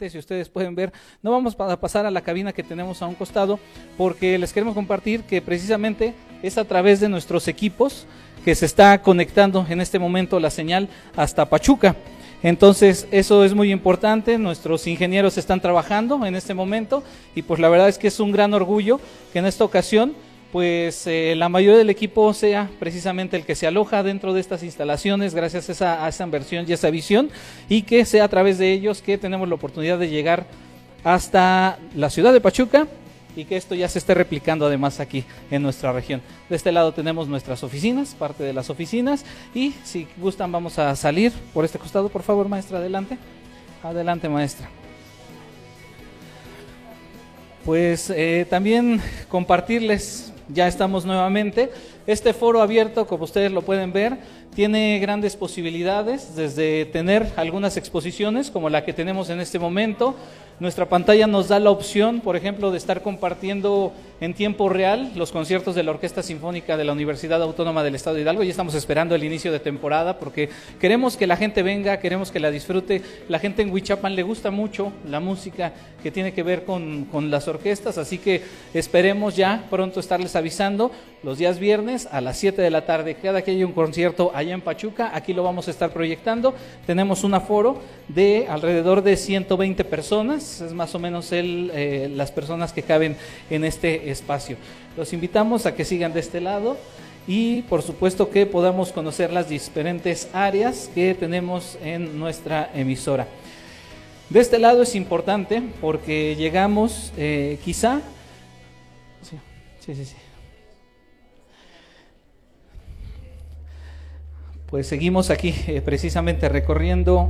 rápidamente, si ustedes pueden ver, no vamos a pasar a la cabina que tenemos a un costado, porque les queremos compartir que precisamente es a través de nuestros equipos que se está conectando en este momento la señal hasta Pachuca. Entonces eso es muy importante, nuestros ingenieros están trabajando en este momento y pues la verdad es que es un gran orgullo que en esta ocasión pues la mayoría del equipo sea precisamente el que se aloja dentro de estas instalaciones gracias a esa inversión y esa visión, y que sea a través de ellos que tenemos la oportunidad de llegar hasta la ciudad de Pachuca y que esto ya se esté replicando además aquí en nuestra región. De este lado tenemos nuestras oficinas, parte de las oficinas, y si gustan vamos a salir por este costado, por favor, maestra, adelante. Adelante, maestra. Pues también compartirles, ya estamos nuevamente, este foro abierto, como ustedes lo pueden ver, tiene grandes posibilidades, desde tener algunas exposiciones como la que tenemos en este momento. Nuestra pantalla nos da la opción, por ejemplo, de estar compartiendo en tiempo real los conciertos de la Orquesta Sinfónica de la Universidad Autónoma del Estado de Hidalgo. Ya estamos esperando el inicio de temporada porque queremos que la gente venga, queremos que la disfrute. La gente en Huichapan le gusta mucho la música que tiene que ver con las orquestas, así que esperemos ya pronto estarles avisando los días viernes a las 7 de la tarde. Cada que haya un concierto allá en Pachuca, aquí lo vamos a estar proyectando. Tenemos un aforo de alrededor de 120 personas, es más o menos las personas que caben en este espacio. Los invitamos a que sigan de este lado y por supuesto que podamos conocer las diferentes áreas que tenemos en nuestra emisora. De este lado es importante porque llegamos quizá... Sí. Pues seguimos aquí precisamente recorriendo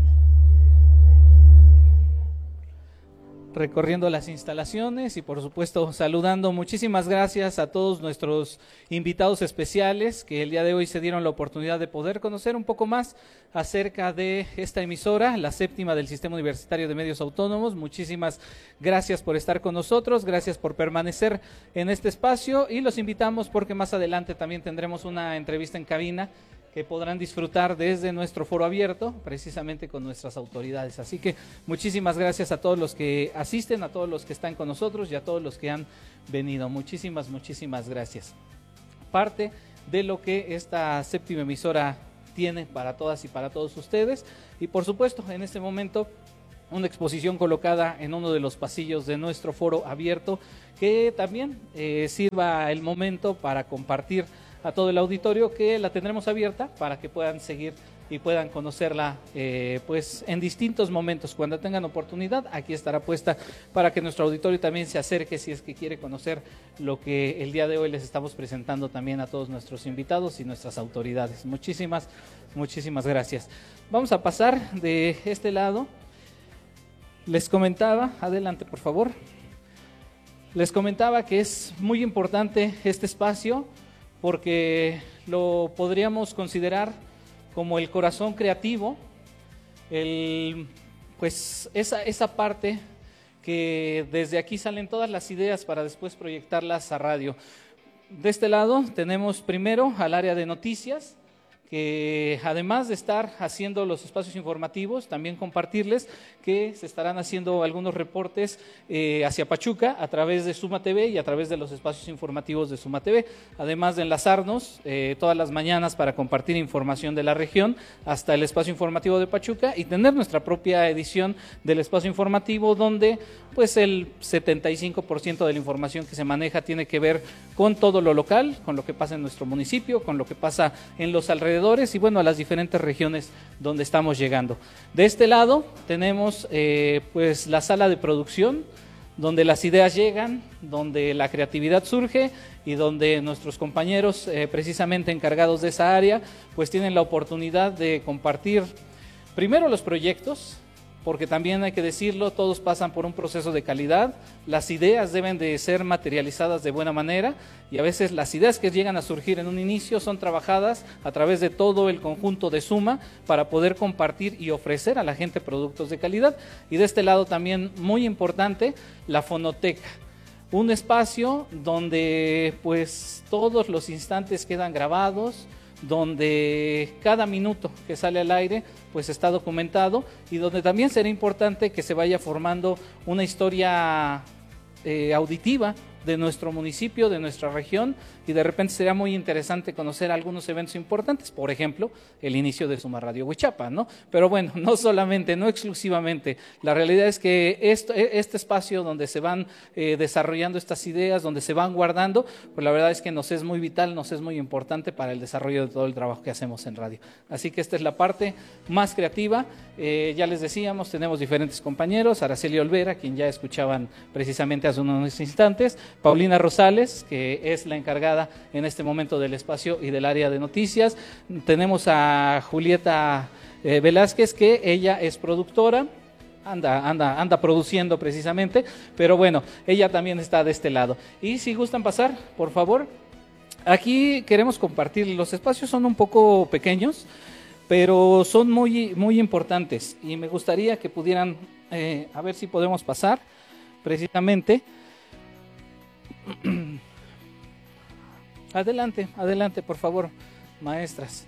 las instalaciones y por supuesto saludando. Muchísimas gracias a todos nuestros invitados especiales que el día de hoy se dieron la oportunidad de poder conocer un poco más acerca de esta emisora, la séptima del Sistema Universitario de Medios Autónomos. Muchísimas gracias por estar con nosotros, gracias por permanecer en este espacio y los invitamos porque más adelante también tendremos una entrevista en cabina que podrán disfrutar desde nuestro foro abierto, precisamente con nuestras autoridades. Así que muchísimas gracias a todos los que asisten, a todos los que están con nosotros y a todos los que han venido. Muchísimas gracias. Parte de lo que esta séptima emisora tiene para todas y para todos ustedes. Y por supuesto, en este momento, una exposición colocada en uno de los pasillos de nuestro foro abierto, que también sirva el momento para compartir a todo el auditorio, que la tendremos abierta para que puedan seguir y puedan conocerla pues en distintos momentos. Cuando tengan oportunidad, aquí estará puesta para que nuestro auditorio también se acerque si es que quiere conocer lo que el día de hoy les estamos presentando también a todos nuestros invitados y nuestras autoridades. Muchísimas gracias. Vamos a pasar de este lado. Les comentaba, adelante por favor, les comentaba que es muy importante este espacio porque lo podríamos considerar como el corazón creativo, pues esa parte que desde aquí salen todas las ideas para después proyectarlas a radio. De este lado tenemos primero al área de noticias, que además de estar haciendo los espacios informativos, también compartirles que se estarán haciendo algunos reportes hacia Pachuca a través de Suma TV y a través de los espacios informativos de Suma TV, además de enlazarnos todas las mañanas para compartir información de la región hasta el espacio informativo de Pachuca y tener nuestra propia edición del espacio informativo, donde pues el 75% de la información que se maneja tiene que ver con todo lo local, con lo que pasa en nuestro municipio, con lo que pasa en los alrededores y bueno, a las diferentes regiones donde estamos llegando. De este lado tenemos pues la sala de producción, donde las ideas llegan, donde la creatividad surge y donde nuestros compañeros precisamente encargados de esa área pues tienen la oportunidad de compartir primero los proyectos, porque también hay que decirlo, todos pasan por un proceso de calidad, las ideas deben de ser materializadas de buena manera y a veces las ideas que llegan a surgir en un inicio son trabajadas a través de todo el conjunto de Suma para poder compartir y ofrecer a la gente productos de calidad. Y de este lado también muy importante, la fonoteca, un espacio donde pues todos los instantes quedan grabados, donde cada minuto que sale al aire pues está documentado y donde también será importante que se vaya formando una historia auditiva de nuestro municipio, de nuestra región, y de repente sería muy interesante conocer algunos eventos importantes, por ejemplo, el inicio de Suma Radio Huichapa, ¿no? Pero bueno, no solamente, no exclusivamente, la realidad es que este espacio donde se van desarrollando estas ideas, donde se van guardando, pues la verdad es que nos es muy vital, nos es muy importante para el desarrollo de todo el trabajo que hacemos en radio. Así que esta es la parte más creativa. Ya les decíamos, tenemos diferentes compañeros, Araceli Olvera, quien ya escuchaban precisamente hace unos instantes, Paulina Rosales, que es la encargada en este momento del espacio y del área de noticias. Tenemos a Julieta Velázquez, que ella es productora, anda produciendo precisamente, pero bueno, ella también está de este lado. Y si gustan pasar, por favor, aquí queremos compartir, los espacios son un poco pequeños, pero son muy, muy importantes y me gustaría que pudieran, a ver si podemos pasar precisamente. Adelante, adelante, por favor, maestras.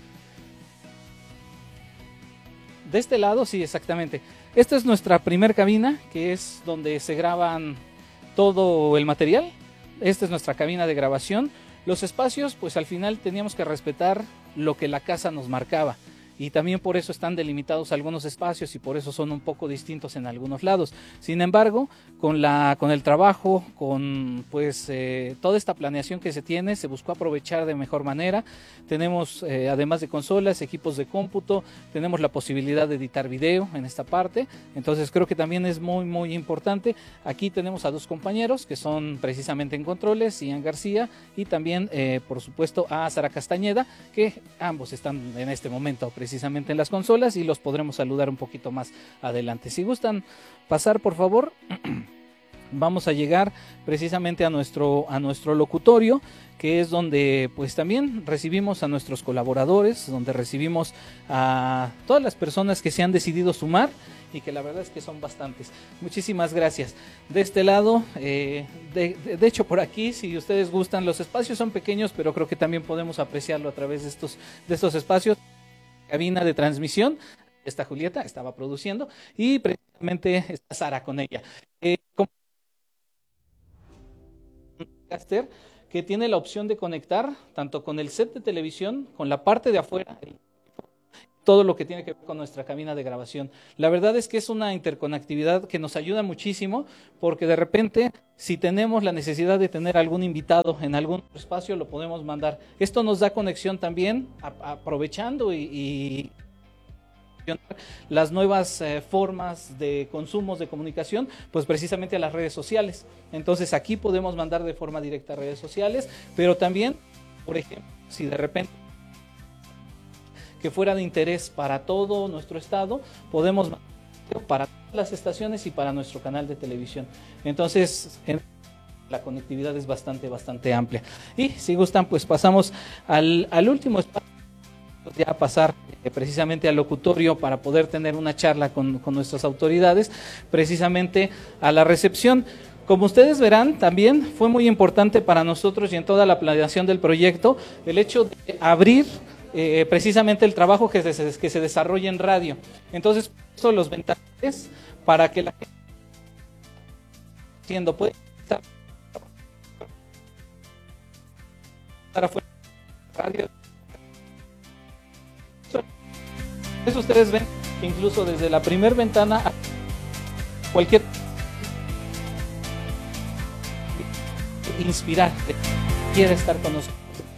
De este lado, sí, exactamente. Esta es nuestra primer cabina, que es donde se graban todo el material. Esta es nuestra cabina de grabación. Los espacios, pues al final teníamos que respetar lo que la casa nos marcaba. Y también por eso están delimitados algunos espacios y por eso son un poco distintos en algunos lados. Sin embargo, con el trabajo, con pues toda esta planeación que se tiene, se buscó aprovechar de mejor manera. Tenemos, además de consolas, equipos de cómputo, tenemos la posibilidad de editar video en esta parte. Entonces creo que también es muy, muy importante. Aquí tenemos a dos compañeros que son precisamente en controles, Ian García y también, por supuesto, a Sara Castañeda, que ambos están en este momento precisamente en las consolas y los podremos saludar un poquito más adelante. Si gustan pasar, por favor, vamos a llegar precisamente a nuestro locutorio, que es donde pues también recibimos a nuestros colaboradores, donde recibimos a todas las personas que se han decidido sumar y que la verdad es que son bastantes. Muchísimas gracias. De este lado, de hecho por aquí, si ustedes gustan, los espacios son pequeños, pero creo que también podemos apreciarlo a través de estos espacios. Cabina de transmisión, esta Julieta estaba produciendo y precisamente está Sara con ella. Que tiene la opción de conectar tanto con el set de televisión, con la parte de afuera, todo lo que tiene que ver con nuestra cabina de grabación. La verdad es que es una interconectividad que nos ayuda muchísimo porque de repente, si tenemos la necesidad de tener algún invitado en algún espacio, lo podemos mandar. Esto nos da conexión también, aprovechando y las nuevas formas de consumos de comunicación, pues precisamente a las redes sociales. Entonces aquí podemos mandar de forma directa a redes sociales, pero también, por ejemplo, si de repente que fuera de interés para todo nuestro estado, podemos mandar para todas las estaciones y para nuestro canal de televisión. Entonces, la conectividad es bastante amplia. Y si gustan, pues pasamos al último espacio, ya pasar precisamente al locutorio para poder tener una charla con nuestras autoridades, precisamente a la recepción. Como ustedes verán, también fue muy importante para nosotros y en toda la planeación del proyecto el hecho de abrir precisamente el trabajo que se desarrolla en radio. Entonces, son los ventanales para que la gente puede estar afuera de radio. Eso ustedes ven que incluso desde la primera ventana cualquier inspirar quiere estar con nosotros.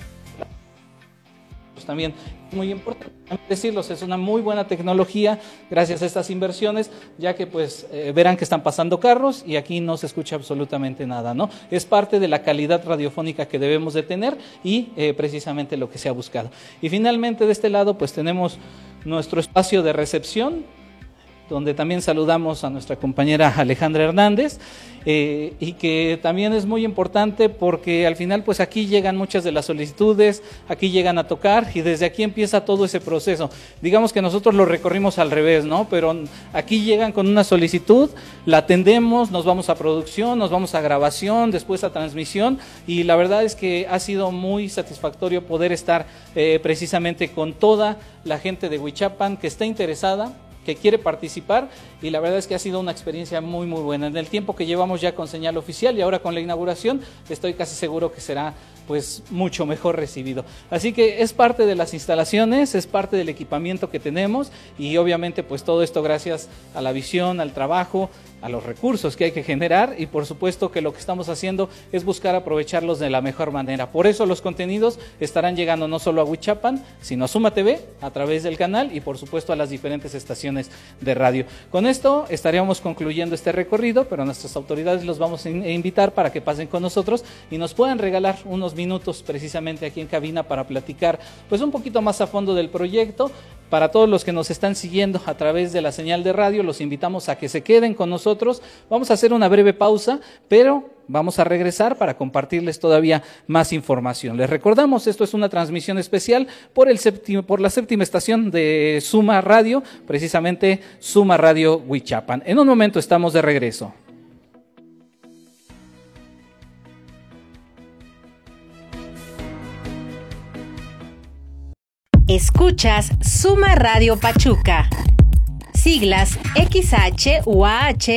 También muy importante decirlos, es una muy buena tecnología gracias a estas inversiones, ya que pues verán que están pasando carros y aquí no se escucha absolutamente nada, ¿no? Es parte de la calidad radiofónica que debemos de tener y precisamente lo que se ha buscado. Y finalmente de este lado pues tenemos nuestro espacio de recepción, donde también saludamos a nuestra compañera Alejandra Hernández, y que también es muy importante porque al final pues aquí llegan muchas de las solicitudes, aquí llegan a tocar y desde aquí empieza todo ese proceso. Digamos que nosotros lo recorrimos al revés, ¿no? Pero aquí llegan con una solicitud, la atendemos, nos vamos a producción, nos vamos a grabación, después a transmisión, y la verdad es que ha sido muy satisfactorio poder estar precisamente con toda la gente de Huichapan que está interesada, que quiere participar, y la verdad es que ha sido una experiencia muy muy buena. En el tiempo que llevamos ya con señal oficial y ahora con la inauguración, estoy casi seguro que será pues mucho mejor recibido. Así que es parte de las instalaciones, es parte del equipamiento que tenemos, y obviamente pues todo esto gracias a la visión, al trabajo, a los recursos que hay que generar, y por supuesto que lo que estamos haciendo es buscar aprovecharlos de la mejor manera. Por eso los contenidos estarán llegando no solo a Huichapan, sino a Suma TV a través del canal y por supuesto a las diferentes estaciones de radio. Con esto estaríamos concluyendo este recorrido, pero nuestras autoridades los vamos a invitar para que pasen con nosotros y nos puedan regalar unos minutos precisamente aquí en cabina para platicar pues un poquito más a fondo del proyecto. Para todos los que nos están siguiendo a través de la señal de radio, los invitamos a que se queden con nosotros. Vamos a hacer una breve pausa, pero vamos a regresar para compartirles todavía más información. Les recordamos, esto es una transmisión especial por la séptima estación de Suma Radio, precisamente Suma Radio Huichapan. En un momento estamos de regreso. Escuchas Suma Radio Pachuca, siglas XHUAH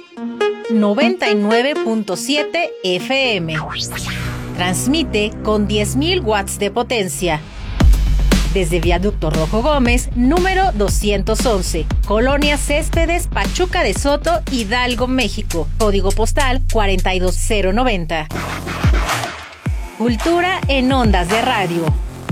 99.7 FM. Transmite con 10.000 watts de potencia. Desde Viaducto Rojo Gómez, número 211, Colonia Céspedes, Pachuca de Soto, Hidalgo, México. Código postal 42090. Cultura en ondas de radio.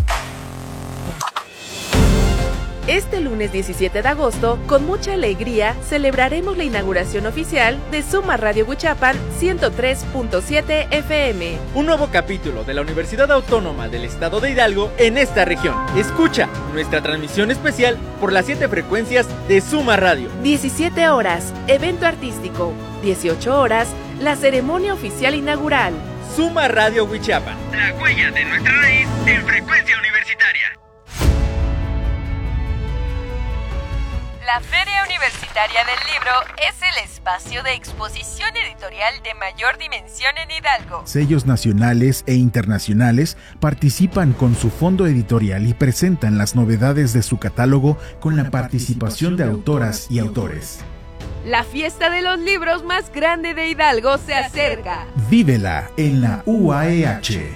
Este lunes 17 de agosto, con mucha alegría, celebraremos la inauguración oficial de Suma Radio Huichapan 103.7 FM. Un nuevo capítulo de la Universidad Autónoma del Estado de Hidalgo en esta región. Escucha nuestra transmisión especial por las 7 frecuencias de Suma Radio. 17 horas, evento artístico. 18 horas, la ceremonia oficial inaugural. Suma Radio Huichapan, la huella de nuestra raíz en frecuencia universitaria. La Feria Universitaria del Libro es el espacio de exposición editorial de mayor dimensión en Hidalgo. Sellos nacionales e internacionales participan con su fondo editorial y presentan las novedades de su catálogo con la participación de autoras y autores. La fiesta de los libros más grande de Hidalgo se acerca. Vívela en la UAEH.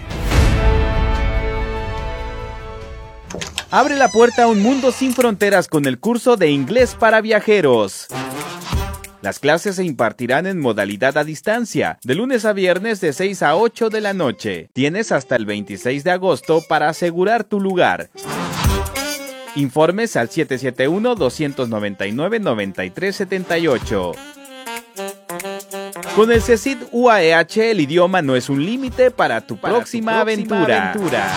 Abre la puerta a un mundo sin fronteras con el curso de inglés para viajeros. Las clases se impartirán en modalidad a distancia, de lunes a viernes de 6 a 8 de la noche. Tienes hasta el 26 de agosto para asegurar tu lugar. Informes al 771-299-9378. Con el CECID UAEH, el idioma no es un límite para tu próxima aventura.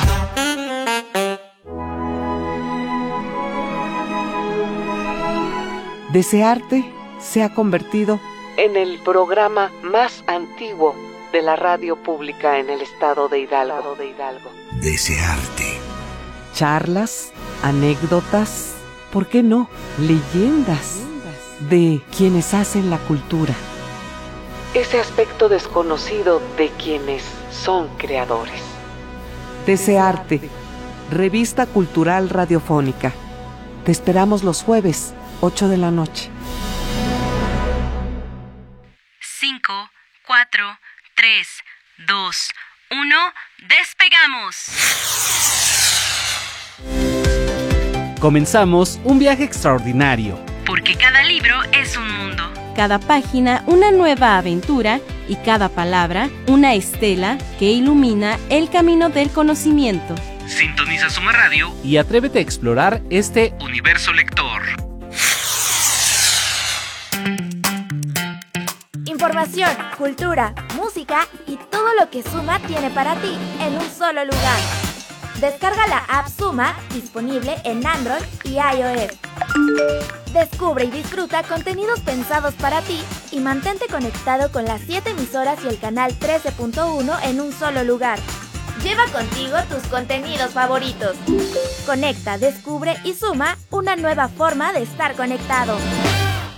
Desearte se ha convertido en el programa más antiguo de la radio pública en el estado de Hidalgo. Desearte. Charlas, anécdotas, ¿por qué no? Leyendas de quienes hacen la cultura. Ese aspecto desconocido de quienes son creadores. Desearte, revista cultural radiofónica. Te esperamos los jueves, 8 de la noche. 5, 4, 3, 2, 1, ¡despegamos! Comenzamos un viaje extraordinario. Porque cada libro es un mundo. Cada página una nueva aventura y cada palabra una estela que ilumina el camino del conocimiento. Sintoniza Suma Radio y atrévete a explorar este universo lector. Información, cultura, música y todo lo que Suma tiene para ti en un solo lugar. Descarga la app Suma, disponible en Android y iOS. Descubre y disfruta contenidos pensados para ti y mantente conectado con las 7 emisoras y el canal 13.1 en un solo lugar. Lleva contigo tus contenidos favoritos. Conecta, descubre y suma una nueva forma de estar conectado.